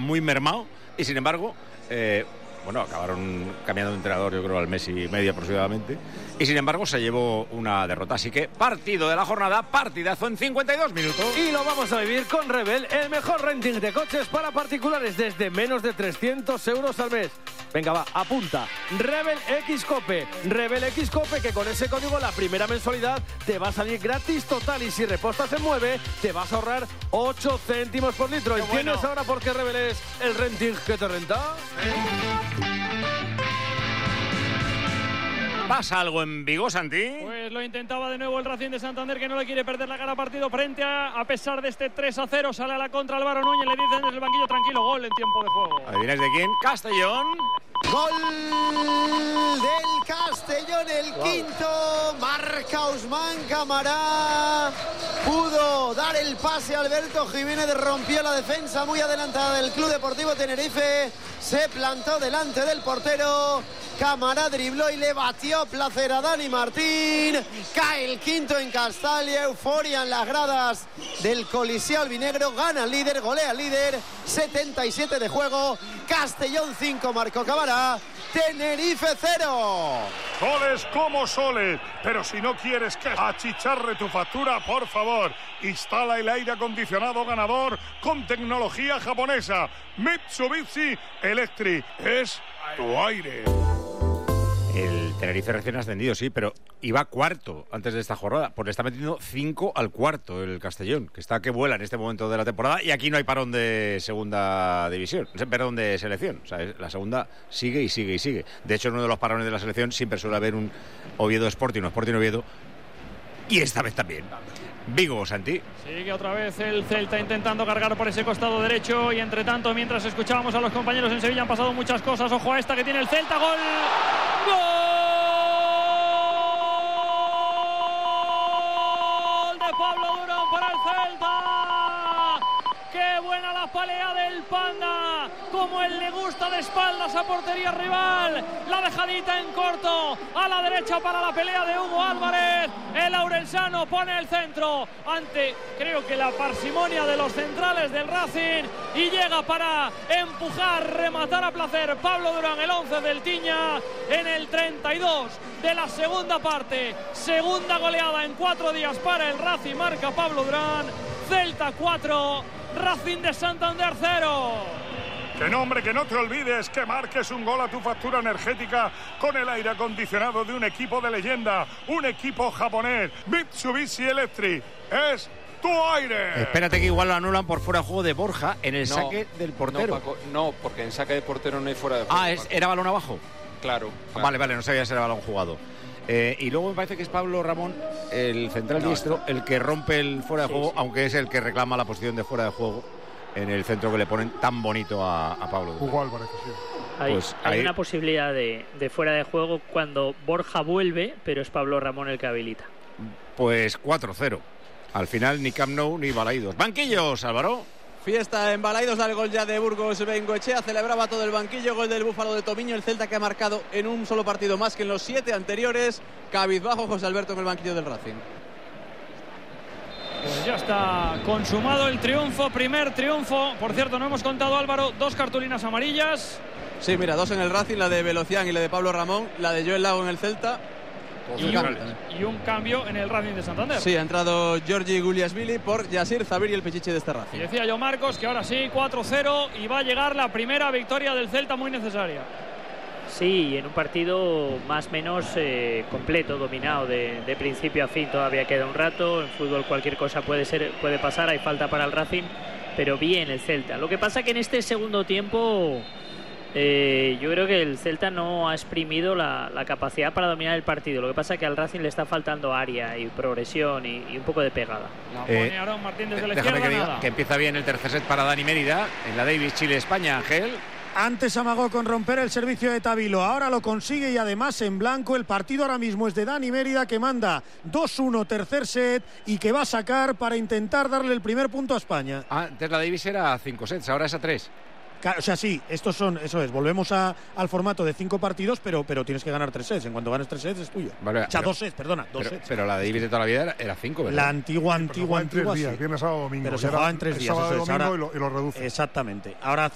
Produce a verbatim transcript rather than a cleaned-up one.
muy mermado y sin embargo, eh, bueno, acabaron cambiando de entrenador yo creo al mes y medio aproximadamente y sin embargo se llevó una derrota. Así que partido de la jornada, partidazo en cincuenta y dos minutos. Y lo vamos a vivir con Rebel, el mejor renting de coches para particulares desde menos de trescientos euros al mes. Venga, va, apunta. Rebel X Cope. Rebel X Cope, que con ese código la primera mensualidad te va a salir gratis total y si repostas en Mueve te vas a ahorrar ocho céntimos por litro. Qué ¿Entiendes bueno. ahora por qué Rebel es el renting que te renta? ¿Pasa algo en Vigo, Santi? Pues lo intentaba de nuevo el Racing de Santander, que no le quiere perder la cara partido frente a, a pesar de este tres a cero. Sale a la contra Álvaro Núñez, le dicen desde el banquillo, tranquilo, gol en tiempo de juego. ¿Adivináis de quién? Castellón. Gol del Castellón, el wow. quinto. Marca Usman Camará. Pudo dar el pase a Alberto Jiménez, rompió la defensa muy adelantada del Club Deportivo Tenerife. Se plantó delante del portero. Camará dribló y le batió placer a Dani Martín. Cae el quinto en Castalia. Euforia en las gradas del Coliseo albinegro. Gana el líder, golea el líder. setenta y siete de juego. Castellón cinco, marcó Camará. Tenerife cero. Soles como soles, pero si no quieres que achicharre tu factura, por favor, instala el aire acondicionado ganador con tecnología japonesa. Mitsubishi Electric es tu aire. El Tenerife recién ascendido, sí, pero iba cuarto antes de esta jornada. Pues le está metiendo cinco al cuarto el Castellón, que está que vuela en este momento de la temporada. Y aquí no hay parón de segunda división, perdón, de selección. O sea, la segunda sigue y sigue y sigue. De hecho, en uno de los parones de la selección siempre suele haber un Oviedo Sporting, un Sporting Oviedo. Y esta vez también. Vigo, Santi. Sigue otra vez el Celta intentando cargar por ese costado derecho y entre tanto, mientras escuchábamos a los compañeros en Sevilla, han pasado muchas cosas. Ojo a esta que tiene el Celta. ¡Gol! ¡Gol de Pablo Durán para el Celta! ¡Qué buena la palea del Panda! Como él le gusta de espaldas a portería rival. La dejadita en corto a la derecha para la pelea de Hugo Álvarez. El Aurelsano pone el centro ante, creo que la parsimonia de los centrales del Racing, y llega para empujar, rematar a placer Pablo Durán, el once del Tiña, en el treinta y dos de la segunda parte. Segunda goleada en cuatro días para el Racing, marca Pablo Durán. Celta cuatro, Racing de Santander cero. Que no, hombre, que no te olvides que marques un gol a tu factura energética con el aire acondicionado de un equipo de leyenda, un equipo japonés. Mitsubishi Electric es tu aire. Espérate que igual lo anulan por fuera de juego de Borja en el no, saque del portero. No, Paco, no, porque en saque de portero no hay fuera de juego. Ah, es, ¿era balón abajo? Claro, claro. Vale, vale, no sabía si era balón jugado. Eh, y luego me parece que es Pablo Ramón, el central no, diestro, el que rompe el fuera de sí, juego, sí. aunque es el que reclama la posición de fuera de juego en el centro que le ponen tan bonito a, a Pablo. Hugo Álvarez, sí. Hay, Pues hay ahí... una posibilidad de, de fuera de juego cuando Borja vuelve, pero es Pablo Ramón el que habilita. Pues cuatro cero. Al final ni Camp Nou ni Balaidos. Banquillos, Álvaro. Fiesta en Balaidos, da el gol ya de Burgos Bengoechea, celebraba todo el banquillo, gol del Búfalo de Tomiño, el Celta que ha marcado en un solo partido más que en los siete anteriores. Cabizbajo José Alberto en el banquillo del Racing. Pues ya está consumado el triunfo, primer triunfo. Por cierto, no hemos contado, Álvaro, dos cartulinas amarillas. Sí, mira, dos en el Racing, la de Velocián y la de Pablo Ramón, la de Joel Lago en el Celta. Y un, y un cambio en el Racing de Santander. Sí, ha entrado Giorgi Guliasvili por Yasir Zabir y el Pichichi de este Racing. Y decía yo, Marcos, que ahora sí, cuatro cero y va a llegar la primera victoria del Celta, muy necesaria. Sí, en un partido más o menos eh, completo, dominado de, de principio a fin. Todavía queda un rato, en fútbol cualquier cosa puede ser, puede pasar, hay falta para el Racing, pero bien el Celta. Lo que pasa que en este segundo tiempo eh, yo creo que el Celta no ha exprimido la, la capacidad para dominar el partido. Lo que pasa que al Racing le está faltando área y progresión y, y un poco de pegada. La Eh, pone Aarón Martín desde la Déjame izquierda, que diga nada. que empieza bien el tercer set para Dani Mérida en la Davis Chile-España, Ángel. Antes amagó con romper el servicio de Tavilo, ahora lo consigue y además en blanco. El partido ahora mismo es de Dani Mérida, que manda dos uno tercer set y que va a sacar para intentar darle el primer punto a España. Ah, antes la Davis era a cinco sets, ahora es a tres. O sea, sí, estos son, eso es, volvemos a, al formato de cinco partidos, pero, pero tienes que ganar tres sets. En cuanto ganes tres sets es tuyo. Vale, o sea, pero, dos sets, perdona, dos pero, sets. Pero la Davis de toda la vida era, era cinco, ¿verdad? La antigua, Sí, antigua, en tres antigua, días, sí. viernes, sábado, domingo. Pero se Era jugaba en tres el días, sábado, eso es, domingo ahora, y, lo, y lo reduce. Exactamente. Ahora